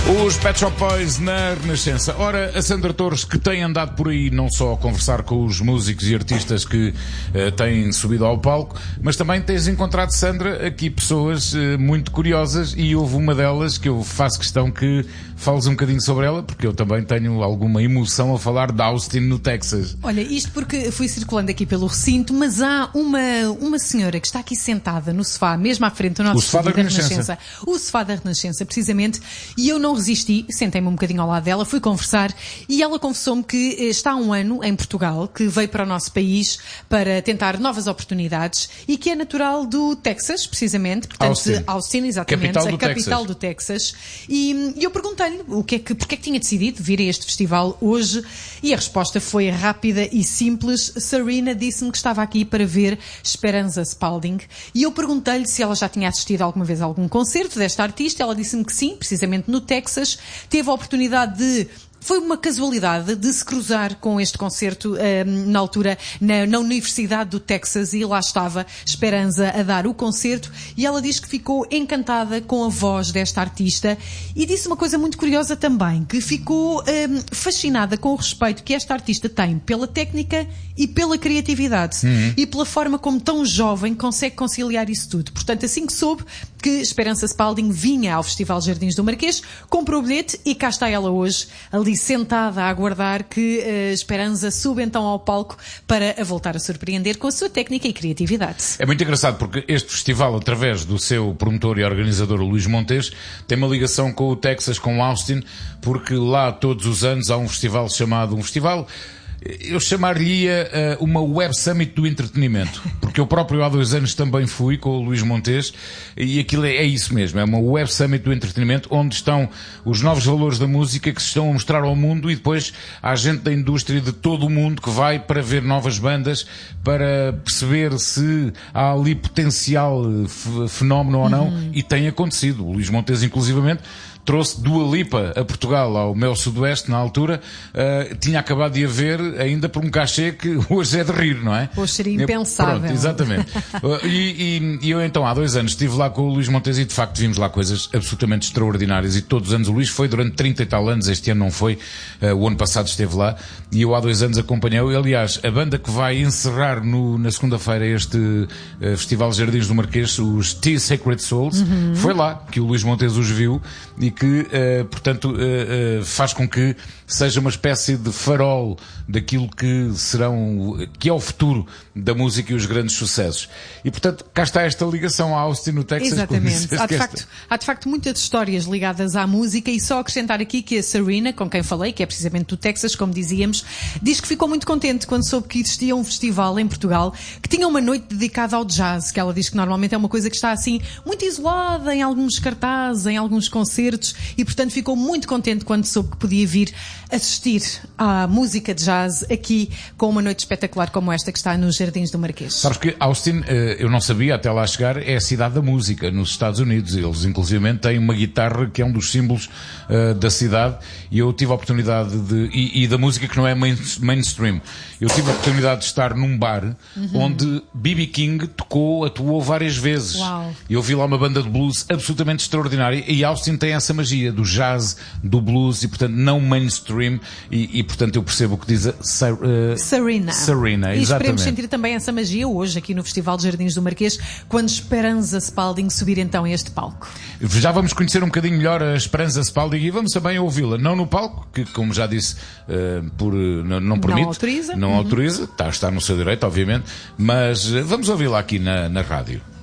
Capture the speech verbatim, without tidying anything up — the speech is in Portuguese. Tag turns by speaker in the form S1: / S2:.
S1: Os Pet Shop Boys na Renascença. Ora, a Sandra Torres, que tem andado por aí não só a conversar com os músicos e artistas que uh, têm subido ao palco, mas também tens encontrado, Sandra, aqui pessoas uh, muito curiosas, e houve uma delas que eu faço questão que fales um bocadinho sobre ela, porque eu também tenho alguma emoção a falar de Austin, no Texas.
S2: Olha, isto porque fui circulando aqui pelo recinto, mas há uma, uma senhora que está aqui sentada no sofá, mesmo à frente do nosso
S1: estúdio da Renascença.
S2: Renascença. O sofá da Renascença, precisamente, e eu não resisti, sentei-me um bocadinho ao lado dela, fui conversar, e ela confessou-me que está há um ano em Portugal, que veio para o nosso país para tentar novas oportunidades, e que é natural do Texas, precisamente, portanto,
S1: Austin,
S2: Austin exatamente,
S1: capital do
S2: a capital
S1: Texas.
S2: do Texas, e, e eu perguntei-lhe o que é que, porque é que tinha decidido vir a este festival hoje, e a resposta foi rápida e simples. Serena disse-me que estava aqui para ver Esperanza Spalding, e eu perguntei-lhe se ela já tinha assistido alguma vez a algum concerto desta artista. Ela disse-me que sim, precisamente no Texas. Teve a oportunidade de... Foi uma casualidade de se cruzar com este concerto um, na altura na, na Universidade do Texas, e lá estava Esperanza a dar o concerto, e ela diz que ficou encantada com a voz desta artista, e disse uma coisa muito curiosa também, que ficou um, fascinada com o respeito que esta artista tem pela técnica e pela criatividade, uhum. e pela forma como tão jovem consegue conciliar isso tudo. Portanto, assim que soube que Esperanza Spalding vinha ao Festival Jardins do Marquês, comprou o bilhete e cá está ela hoje, ali sentada a aguardar que a Esperanza suba então ao palco para a voltar a surpreender com a sua técnica e criatividade.
S1: É muito engraçado porque este festival, através do seu promotor e organizador Luís Montes, tem uma ligação com o Texas, com Austin, porque lá todos os anos há um festival chamado, um festival... eu chamar-lhe-ia uh, uma Web Summit do entretenimento, porque eu próprio há dois anos também fui com o Luís Montes, e aquilo é, é isso mesmo, é uma Web Summit do entretenimento, onde estão os novos valores da música que se estão a mostrar ao mundo, e depois há gente da indústria de todo o mundo que vai para ver novas bandas, para perceber se há ali potencial fenómeno ou não, uhum. e tem acontecido. O Luís Montes, inclusivamente, trouxe Dua Lipa a Portugal, ao Mel Sudoeste, na altura. Uh, tinha acabado de a ver ainda por um cachê que hoje é de rir, não é?
S2: Hoje seria impensável.
S1: Pronto, exatamente. uh, e, e, e eu então, há dois anos, estive lá com o Luís Montes, e de facto vimos lá coisas absolutamente extraordinárias, e todos os anos o Luís foi durante trinta e tal anos, este ano não foi, uh, o ano passado esteve lá, e eu há dois anos acompanhei-o. Aliás, a banda que vai encerrar no, na segunda-feira este uh, Festival Jardins do Marquês, os T Sacred Souls, uhum. foi lá que o Luís Montes os viu, e que, uh, portanto, uh, uh, faz com que seja uma espécie de farol daquilo que serão, que é o futuro da música e os grandes sucessos. E, portanto, cá está esta ligação a Austin, no Texas.
S2: Exatamente. Há de, facto, há de facto muitas histórias ligadas à música, e só acrescentar aqui que a Serena, com quem falei, que é precisamente do Texas, como dizíamos, diz que ficou muito contente quando soube que existia um festival em Portugal que tinha uma noite dedicada ao jazz, que ela diz que normalmente é uma coisa que está assim muito isolada em alguns cartazes, em alguns concertos, e portanto ficou muito contente quando soube que podia vir assistir à música de jazz aqui com uma noite espetacular como esta que está nos Jardins do Marquês.
S1: Sabes que Austin, eu não sabia até lá chegar, é a cidade da música nos Estados Unidos. Eles inclusivamente têm uma guitarra que é um dos símbolos uh, da cidade, e eu tive a oportunidade de, e, e da música que não é main, mainstream, eu tive a oportunidade de estar num bar uhum. onde B B King tocou, atuou várias vezes.
S2: Uau.
S1: Eu vi lá uma banda de blues absolutamente extraordinária, e Austin tem essa magia do jazz, do blues, e portanto não mainstream, e, e portanto eu percebo o que diz a Ser, uh,
S2: Serena.
S1: Serena,
S2: e
S1: exatamente.
S2: esperemos sentir também essa magia hoje aqui no Festival de Jardins do Marquês, quando Esperanza Spalding subir então a este palco.
S1: Já vamos conhecer um bocadinho melhor a Esperanza Spalding, e vamos também ouvi-la, não no palco, que como já disse, uh, por, uh, não, não permite.
S2: Não autoriza.
S1: Não
S2: uhum.
S1: autoriza, está, está no seu direito, obviamente, mas uh, vamos ouvi-la aqui na, na rádio.